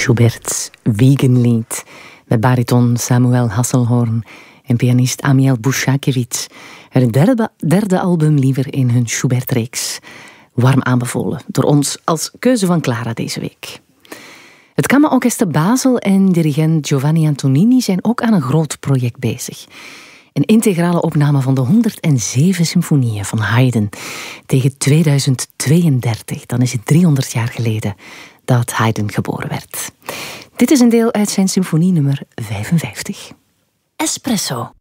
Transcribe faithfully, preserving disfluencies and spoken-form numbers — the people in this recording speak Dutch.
Schubert's Wiegenlied met bariton Samuel Hasselhoorn en pianist Amiel Bushakevich. Het derde, derde album liever in hun Schubert-reeks. Warm aanbevolen door ons als keuze van Clara deze week. Het Kammerorkester Basel en dirigent Giovanni Antonini zijn ook aan een groot project bezig. Een integrale opname van de honderdzeven symfonieën van Haydn tegen tweeduizend tweeëndertig. Dan is het driehonderd jaar geleden dat Haydn geboren werd. Dit is een deel uit zijn symfonie nummer vijfenvijftig. Espresso.